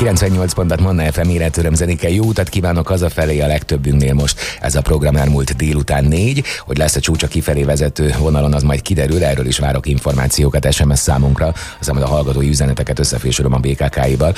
98 pontot Manna FM életöröm zenékkel. Jó utat kívánok hazafelé a legtöbbünknél most. Ez a program elmúlt délután 4, hogy lesz a csúcsa kifelé vezető vonalon, az majd kiderül, erről is várok információkat SMS számunkra, aztán majd a hallgatói üzeneteket összefésülöm a BKK-ival.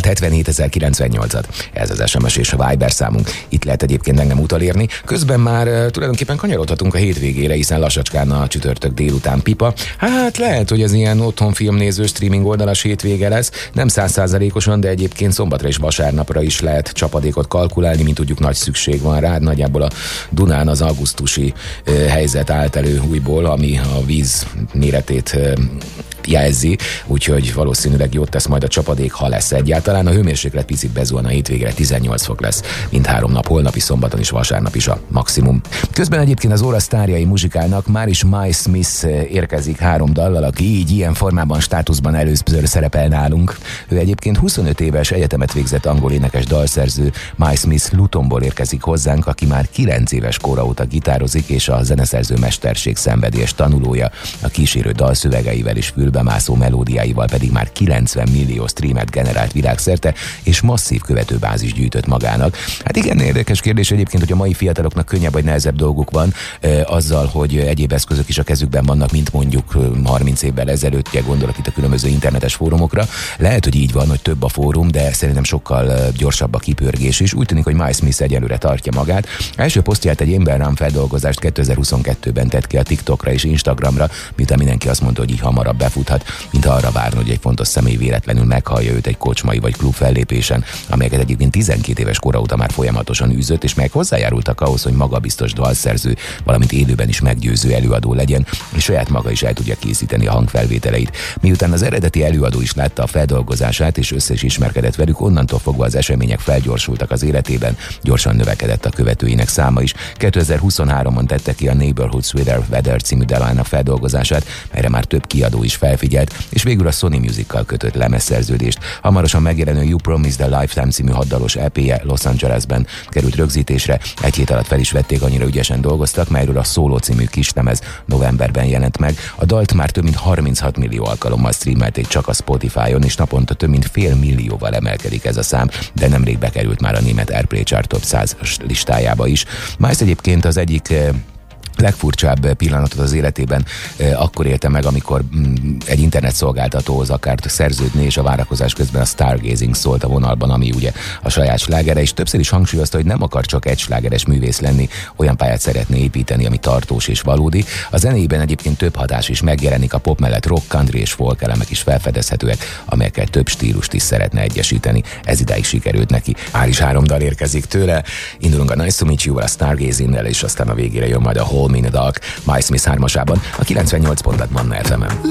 0677 ez az SMS és a Viber számunk. Itt lehet egyébként engem utolérni. Közben már tulajdonképpen kanyarodhatunk a hétvégére, hiszen lassacskán a csütörtök délután pipa. Hát lehet, hogy ez ilyen otthonfilmnéző streaming oldalas hétvége lesz. Nem 100%-osan, de egyébként szombatra és vasárnapra is lehet csapadékot kalkulálni, mint tudjuk, nagy szükség van rá. Nagyjából a Dunán az augusztusi helyzet állt elő újból, ami a víz méretét jelzi, úgyhogy valószínűleg jót tesz majd a csapadék, ha lesz egyáltalán. A hőmérséklet picit bezuhan a hétvégére, 18 fok lesz, mint 3 nap, holnapi szombaton és vasárnap is a maximum. Közben egyébként az óra sztárjai muzsikálnak, már is Miles Smith érkezik 3 dallal, aki így ilyen formában, státuszban először szerepel nálunk. Ő egyébként 25 éves egyetemet végzett angol énekes dalszerző. Miles Smith Lutonból érkezik hozzánk, aki már 9 éves kora óta gitározik, és a zeneszerző mesterség szenvedélyes tanulója, a kísérő dalszövegeivel és fülbemászó melódiáival pedig már 90 millió streamet generált világszerte, és masszív követőbázis gyűjtött magának. Hát igen, érdekes kérdés egyébként, hogy a mai fiataloknak könnyebb vagy nehezebb dolguk van azzal, hogy egyéb eszközök is a kezükben vannak, mint mondjuk 30 évvel ezelőtt, ugye gondolok itt a különböző internetes fórumokra. Lehet, hogy így van, hogy több a fórum, de szerintem sokkal gyorsabb a kipörgés is. Úgy tűnik, hogy Miles Smith egyelőre tartja magát. Első posztját egy Ember Run feldolgozást 2022-ben tett ki a TikTokra és Instagramra, miután mindenki azt mondta, hogy így hamarabb befuthat, mint arra várna, hogy egy fontos személy véletlenül meghallja őt egy kocsmai vagy klub fellépésen, amelyeket egyébként 12 éves kora óta már folyamatosan űzött, és melyek hozzájárultak ahhoz, hogy magabiztos dalszerző, valamint élőben is meggyőző előadó legyen, és saját maga is el tudja készíteni a hangfelvételeit. Miután az eredeti előadó is látta a feldolgozását és össze is ismerkedett velük, onnantól fogva az események felgyorsultak az életében, gyorsan növekedett a követőinek száma is. 2023-ban tette ki a Neighborhood Sweater Weather című dalának feldolgozását, melyre már több kiadó is felfigyelt, és végül a Sony Music-kal kötött lemezszerződést. Hamarosan megjelenő You Promised a Lifetime című 6 dalos EP-je Los Angelesben került rögzítésre. Egy hét alatt fel is vették, annyira ügyesen dolgoztak, melyről a Solo című kislemez novemberben jelent meg. A dalt már több mint 36 millió alkalommal streamelték csak a Spotify-on, és naponta több mint fél millióval emelkedik ez a szám, de nemrég bekerült már a német Airplay Chart Top 100 listájába is. Miles egyébként az egyik legfurcsább pillanatot az életében akkor élte meg, amikor egy internetszolgáltatóhoz akart szerződni, és a várakozás közben a Stargazing szólt a vonalban, ami ugye a saját slágere, és többször is hangsúlyozta, hogy nem akar csak egy slágeres művész lenni, olyan pályát szeretné építeni, ami tartós és valódi. A zenéjében egyébként több hatás is megjelenik, a pop mellett rock, country és folk elemek is felfedezhetőek, amelyekkel több stílust is szeretne egyesíteni. Ez idáig sikerült neki. Már is 3 dal érkezik tőle. Indulunk a Nice to Meet You-val, a Stargazing-nel, és aztán a végére jön majd a Hole Me in the Dark, Miles Smith 3-asában, a 98 pontot Manna FM-en.